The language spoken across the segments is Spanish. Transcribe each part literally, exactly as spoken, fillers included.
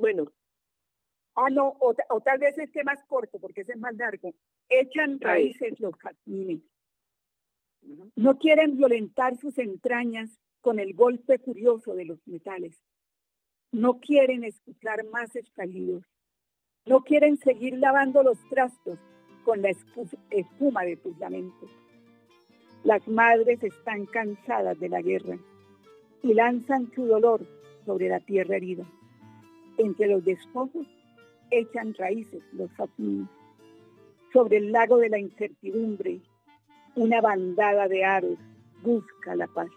Bueno. Ah, no, o, o tal vez esté más corto, porque ese es más largo. Echan raíces los jazmines. Uh-huh. No quieren violentar sus entrañas con el golpe furioso de los metales. No quieren escuchar más estallidos. No quieren seguir lavando los trastos con la espuma de tus lamentos. Las madres están cansadas de la guerra y lanzan su dolor sobre la tierra herida. Entre los despojos echan raíces los jazmines. Sobre el lago de la incertidumbre, una bandada de aros busca la paz.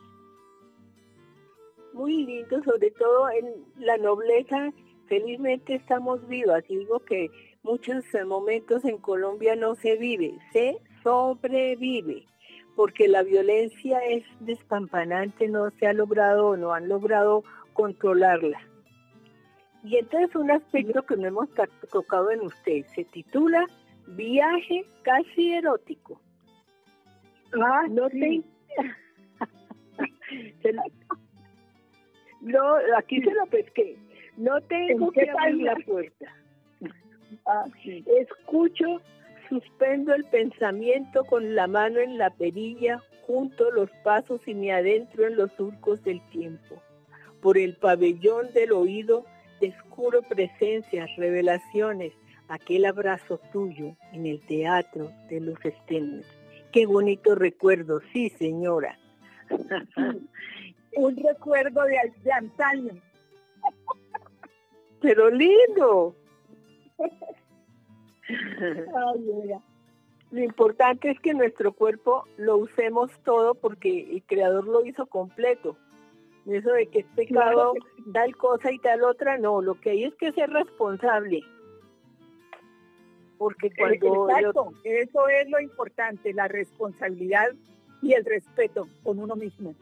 Muy lindo, sobre todo en la nobleza. Felizmente estamos vivas. Y digo que muchos momentos en Colombia no se vive, se sobrevive, porque la violencia es despampanante, no se ha logrado, no han logrado controlarla. Y entonces un aspecto que no hemos tocado en usted se titula Viaje casi erótico. Ah, no sí. te... no, aquí se lo pesqué. No tengo que abrir la puerta. Ah, sí. Escucho, suspendo el pensamiento con la mano en la perilla, junto los pasos y me adentro en los surcos del tiempo. Por el pabellón del oído descubro presencias, revelaciones, aquel abrazo tuyo en el teatro de los Stenway. Qué bonito recuerdo, sí, señora. Un recuerdo de, de antaño. Pero lindo. Ay, lo importante es que nuestro cuerpo lo usemos todo porque el Creador lo hizo completo. Eso de que es pecado, tal cosa y tal otra, no. Lo que hay es que ser responsable. Porque cuando... Exacto, yo... eso es lo importante, la responsabilidad y el respeto con uno mismo.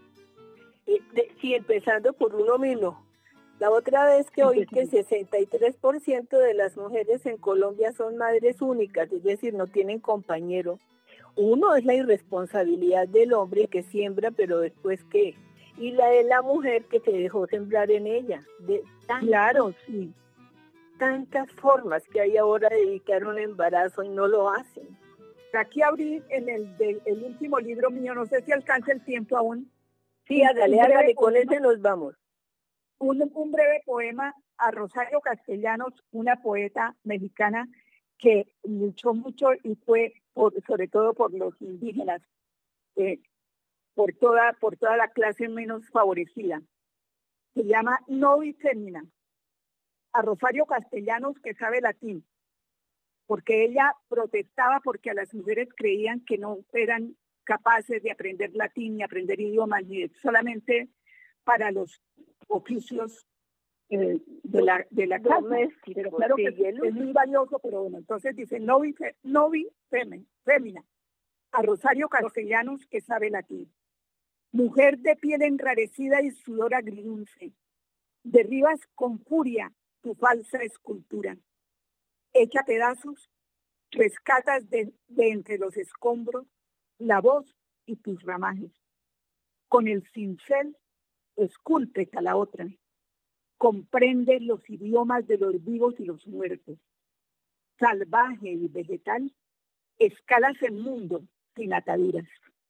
Sí, empezando por uno mismo. La otra vez que oí que sesenta y tres por ciento de las mujeres en Colombia son madres únicas, es decir, no tienen compañero. Uno es la irresponsabilidad del hombre que siembra, pero después ¿qué? Y la de la mujer que te dejó sembrar en ella. De tantas, claro, sí. Tantas formas que hay ahora de evitar un embarazo y no lo hacen. Aquí abrí en el, de, el último libro mío, no sé si alcanza el tiempo aún. Sí, hágale, hágale, con ese nos vamos. Un, un breve poema a Rosario Castellanos, una poeta mexicana que luchó mucho y fue por, sobre todo por los indígenas, eh, por, toda, por toda la clase menos favorecida. Se llama Novi Femina. A Rosario Castellanos, que sabe latín, porque ella protestaba porque a las mujeres creían que no eran capaces de aprender latín ni aprender idiomas, ni solamente para los oficios eh, de la, de la casa. Pero claro que es, es muy valioso, pero bueno, entonces dice novi, novi femen, femina, a Rosario Castellanos, que sabe latín. Mujer de piel enrarecida y sudor agridulce, derribas con furia tu falsa escultura. Echa pedazos, rescatas de, de entre los escombros la voz y tus ramajes. Con el cincel esculpes a la otra. Comprende los idiomas de los vivos y los muertos. Salvaje y vegetal, escalas el mundo sin ataduras.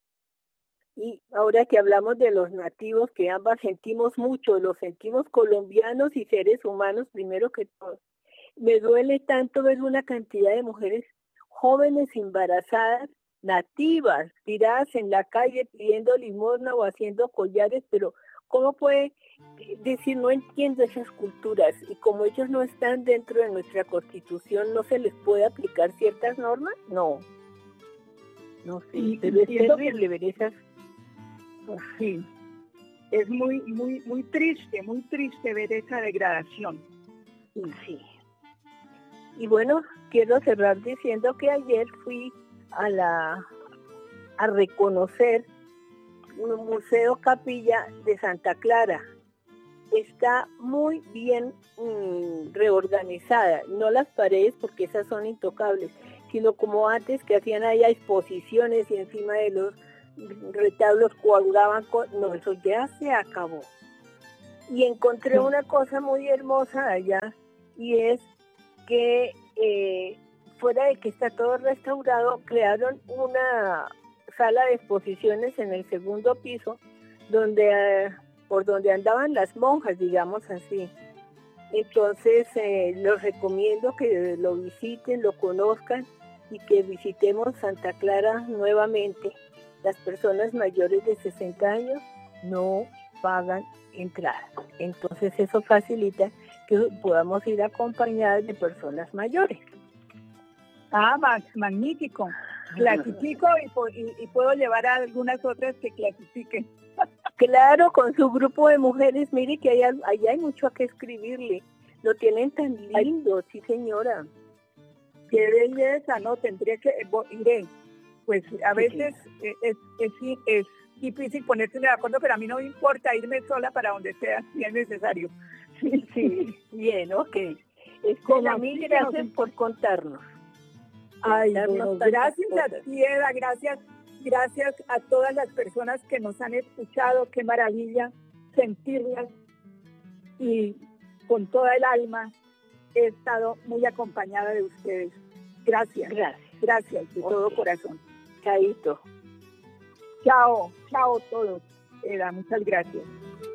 Y ahora que hablamos de los nativos, que ambas sentimos mucho, los sentimos colombianos y seres humanos primero que todo. Me duele tanto ver una cantidad de mujeres jóvenes embarazadas, nativas, tiradas en la calle pidiendo limosna o haciendo collares, pero ¿cómo puede decir no entiendo esas culturas? Y como ellos no están dentro de nuestra Constitución, ¿no se les puede aplicar ciertas normas? No. No sé, y, pero es terrible que... ver esas... Sí, es muy, muy, muy triste, muy triste ver esa degradación. Sí. Y bueno, quiero cerrar diciendo que ayer fui a la a reconocer un museo capilla de Santa Clara. Está muy bien mmm, reorganizada, no las paredes porque esas son intocables, sino como antes que hacían allá exposiciones y encima de los retablos coagulaban con... No, eso ya se acabó. Y encontré una cosa muy hermosa allá, y es que eh, fuera de que está todo restaurado, crearon una sala de exposiciones en el segundo piso, donde eh, por donde andaban las monjas, digamos así. Entonces, eh, los recomiendo que lo visiten, lo conozcan y que visitemos Santa Clara nuevamente. Las personas mayores de sesenta años no pagan entrada. Entonces, eso facilita que podamos ir acompañadas de personas mayores. Ah, magnífico. Clasifico y, y, y puedo llevar a algunas otras que clasifiquen. Claro, con su grupo de mujeres, mire que allá, allá hay mucho a que escribirle. Lo tienen tan lindo, sí señora. Qué belleza, ¿no? Tendría que, iré. Pues a veces sí. es, es, es, es difícil ponerse de acuerdo, pero a mí no me importa irme sola para donde sea, si es necesario. Sí, sí. Bien, ok. Estela, mil gracias por contarnos. Ay, bueno, gracias a ti, Eva, gracias, gracias a todas las personas que nos han escuchado, qué maravilla sentirlas y con toda el alma he estado muy acompañada de ustedes. Gracias, gracias, gracias de okay. todo corazón. Chaito. Chao, chao todos. Eva, muchas gracias.